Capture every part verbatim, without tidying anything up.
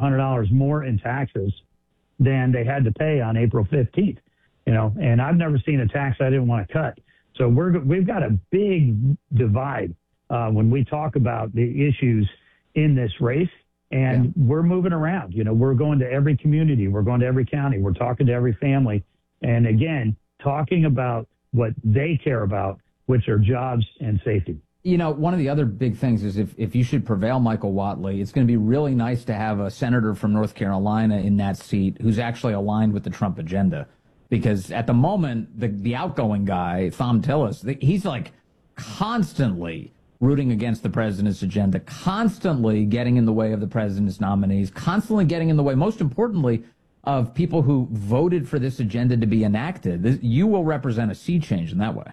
hundred dollars more in taxes than they had to pay on April fifteenth. You know, and I've never seen a tax I didn't want to cut. So we're we've got a big divide uh, when we talk about the issues in this race, and yeah. we're moving around. You know, we're going to every community, we're going to every county, we're talking to every family, and again, talking about what they care about, which are jobs and safety. You know, one of the other big things is if, if you should prevail, Michael Whatley, it's going to be really nice to have a senator from North Carolina in that seat who's actually aligned with the Trump agenda. Because at the moment, the, the outgoing guy, Thom Tillis, he's like constantly rooting against the president's agenda, constantly getting in the way of the president's nominees, constantly getting in the way, most importantly, of people who voted for this agenda to be enacted. This, you will represent a sea change in that way.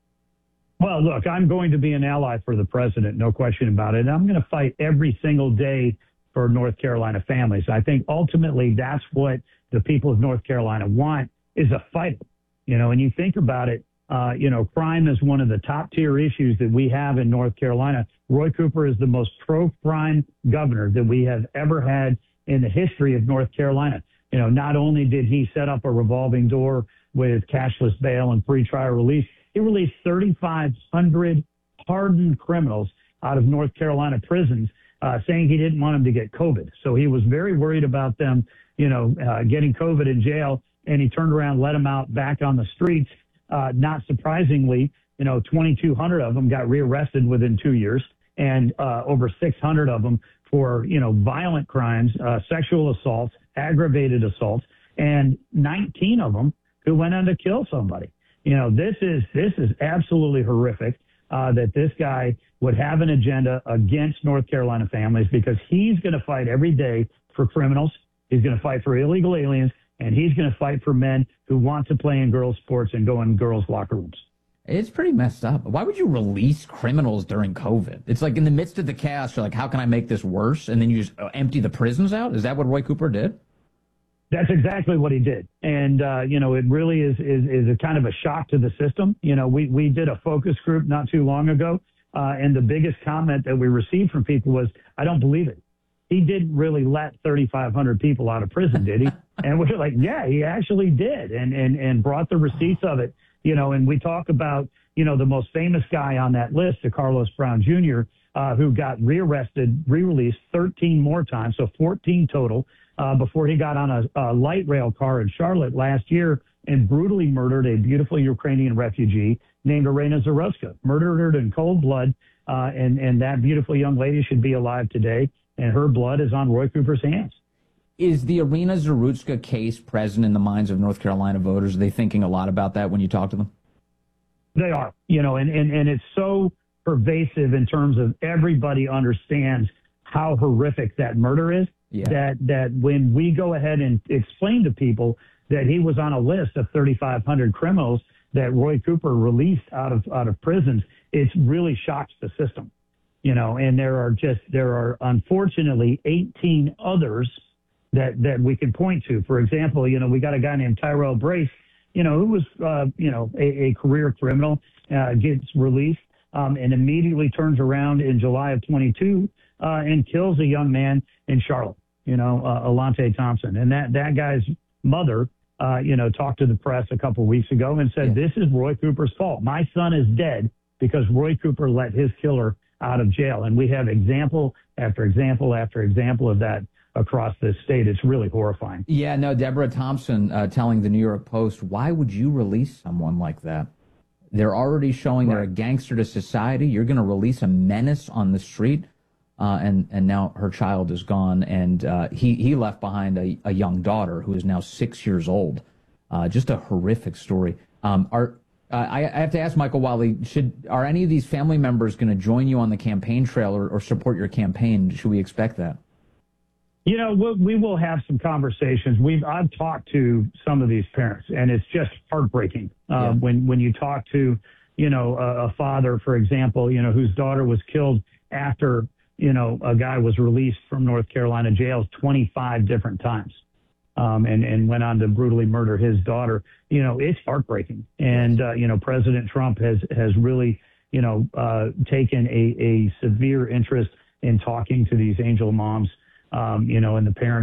Well, look, I'm going to be an ally for the president, no question about it. And I'm going to fight every single day for North Carolina families. I think ultimately that's what the people of North Carolina want, is a fight. You know, and you think about it, uh, you know, crime is one of the top tier issues that we have in North Carolina. Roy Cooper is the most pro-crime governor that we have ever had in the history of North Carolina. You know, not only did he set up a revolving door with cashless bail and free trial release, he released thirty-five hundred hardened criminals out of North Carolina prisons, uh, saying he didn't want them to get COVID. So he was very worried about them, you know, uh, getting COVID in jail. And he turned around, let them out back on the streets. Uh, not surprisingly, you know, twenty-two hundred of them got rearrested within two years, and uh, over six hundred of them for, you know, violent crimes, uh, sexual assaults, aggravated assaults, and nineteen of them who went on to kill somebody. You know, this is this is absolutely horrific uh, that this guy would have an agenda against North Carolina families, because he's going to fight every day for criminals. He's going to fight for illegal aliens. And he's going to fight for men who want to play in girls' sports and go in girls' locker rooms. It's pretty messed up. Why would you release criminals during COVID? It's like in the midst of the chaos, you're like, how can I make this worse? And then you just empty the prisons out? Is that what Roy Cooper did? That's exactly what he did. And, uh, you know, it really is, is, is a kind of a shock to the system. You know, we, we did a focus group not too long ago, uh, and the biggest comment that we received from people was, I don't believe it. He didn't really let thirty-five hundred people out of prison, did he? And we're like, yeah, he actually did, and, and, and brought the receipts of it. You know, and we talk about, you know, the most famous guy on that list, Carlos Brown Junior, uh, who got rearrested, re-released thirteen more times, so fourteen total, uh, before he got on a, a light rail car in Charlotte last year and brutally murdered a beautiful Ukrainian refugee named Irina Zarotska, murdered her in cold blood, uh, and, and that beautiful young lady should be alive today, and her blood is on Roy Cooper's hands. Is the Irina Zarutska case present in the minds of North Carolina voters? Are they thinking a lot about that when you talk to them? They are, you know, and, and, and it's so pervasive in terms of everybody understands how horrific that murder is, yeah. that, that when we go ahead and explain to people that he was on a list of thirty-five hundred criminals that Roy Cooper released out of, out of prisons, it's really shocks the system, you know, and there are just, there are unfortunately eighteen others that, that we can point to. For example, you know, we got a guy named Tyrell Brace, you know, who was, uh, you know, a, a career criminal, uh, gets released, um, and immediately turns around in July of twenty-two, uh, and kills a young man in Charlotte, you know, uh, Alante Thompson. And that, that guy's mother, uh, you know, talked to the press a couple of weeks ago and said, yeah. this is Roy Cooper's fault. My son is dead because Roy Cooper let his killer out of jail. And we have example after example after example of that across this state. It's really horrifying. Yeah, no, Deborah Thompson uh, telling the New York Post, why would you release someone like that? They're already showing right. they're a gangster to society. You're going to release a menace on the street. Uh, and, and now her child is gone. And uh, he, he left behind a, a young daughter who is now six years old. Uh, just a horrific story. Um, are uh, I, I have to ask Michael Whatley, should are any of these family members going to join you on the campaign trail or, or support your campaign? Should we expect that? You know, we'll, we will have some conversations. We've I've talked to some of these parents, and it's just heartbreaking uh, yeah. when when you talk to, you know, a, a father, for example, you know, whose daughter was killed after, you know, a guy was released from North Carolina jails twenty-five different times, um, and and went on to brutally murder his daughter. You know, it's heartbreaking, and uh, you know, President Trump has has really, you know, uh, taken a, a severe interest in talking to these angel moms. Um, you know, and the parents